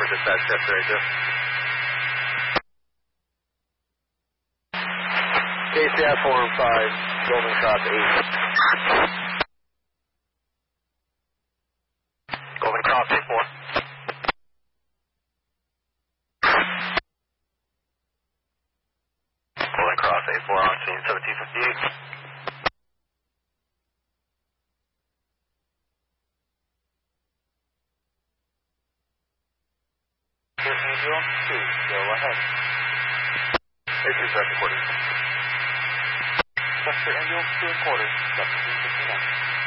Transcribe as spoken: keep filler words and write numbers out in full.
for dispatch, Chester eight two. K C I four and five, Golden Cross eight. Golden Cross eight four. Golden Cross eight four on scene seventeen fifty-eight. Angel two, go ahead. eight two, second quarter. Chester Angel two and quarter, seventeen fifty-eight.